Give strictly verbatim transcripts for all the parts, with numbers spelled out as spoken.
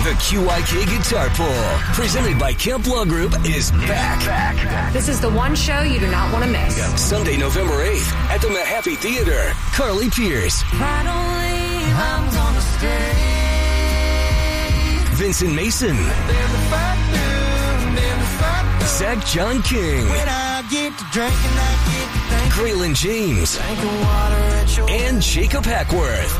The Q I K Guitar Pull, presented by Kemp Law Group, is back. back. This is the one show you do not want to miss. Sunday, November eighth, at the Mahaffey Theater. Carly Pierce. I don't leave, I'm gonna stay. Vincent Mason. Zach John King. When I get to drinking, I get to thinking. Graylin James. Drinking water at your and Jacob Hackworth.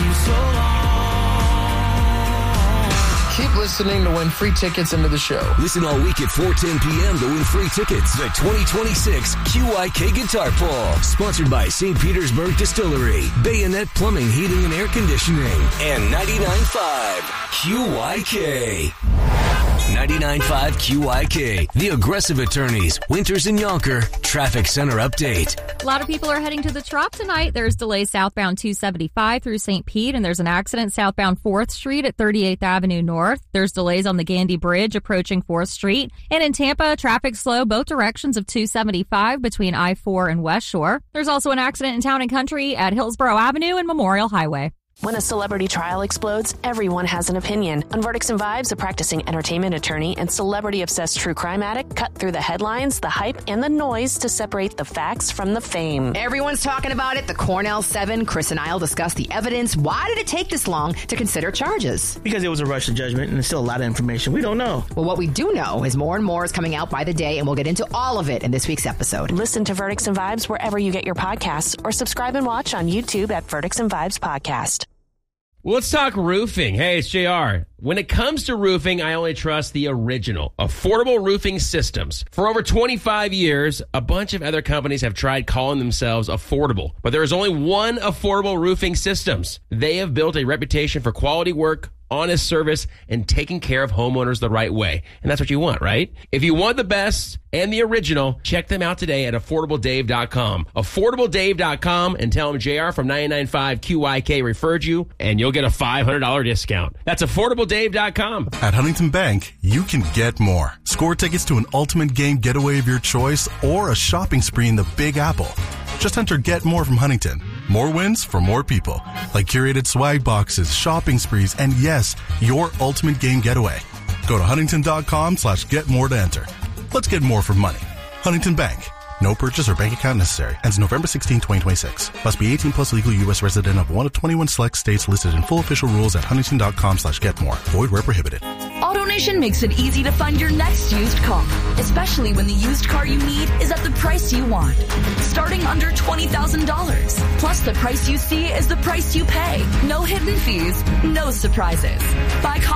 Keep listening to win free tickets into the show. Listen all week at four ten p.m. to win free tickets. The twenty twenty-six Q I K Guitar Pull. Sponsored by Saint Petersburg Distillery, Bayonet Plumbing, Heating, and Air Conditioning, and ninety-nine point five Q I K. ninety-nine point five Q I K. The Aggressive Attorneys, Winters and Yonker, Traffic Center Update. A lot of people are heading to the Trop tonight. There's delays southbound two seventy-five through Saint Pete, and there's an accident southbound fourth Street at thirty-eighth Avenue North. There's delays on the Gandy Bridge approaching fourth Street. And in Tampa, traffic slow both directions of two seventy-five between I four and West Shore. There's also an accident in Town and Country at Hillsborough Avenue and Memorial Highway. When a celebrity trial explodes, everyone has an opinion. On Verdicts and Vibes, a practicing entertainment attorney and celebrity-obsessed true crime addict cut through the headlines, the hype, and the noise to separate the facts from the fame. Everyone's talking about it. The Cornell Seven. Chris and I'll discuss the evidence. Why did it take this long to consider charges? Because it was a rush to judgment, and there's still a lot of information we don't know. Well, what we do know is more and more is coming out by the day, and we'll get into all of it in this week's episode. Listen to Verdicts and Vibes wherever you get your podcasts, or subscribe and watch on YouTube at Verdicts and Vibes Podcast. Well, let's talk roofing. Hey, it's J R. When it comes to roofing, I only trust the original, Affordable Roofing Systems. For over twenty-five years, a bunch of other companies have tried calling themselves affordable, but there is only one Affordable Roofing Systems. They have built a reputation for quality work, honest service, and taking care of homeowners the right way. And that's what you want, right? If you want the best and the original, check them out today at affordable dave dot com. affordable dave dot com, and tell them J R from ninety-nine point five Q I K referred you, and you'll get a five hundred dollars discount. That's affordable dave dot com. At Huntington Bank, you can get more. Score tickets to an ultimate game getaway of your choice or a shopping spree in the Big Apple. Just enter Get More from Huntington. More wins for more people. Like curated swag boxes, shopping sprees, and yes, your ultimate game getaway. Go to huntington.com slash get more to enter. Let's get more for money. Huntington Bank. No purchase or bank account necessary. Ends November sixteenth, twenty twenty-six. Must be eighteen plus, legal U S resident of one of twenty-one select states listed in full official rules at huntington.com slash get more. Void where prohibited. AutoNation makes it easy to find your next used car, especially when the used car you need is at the price you want. Starting under twenty thousand dollars. Plus the price you see is the price you pay. No hidden fees, no surprises. Buy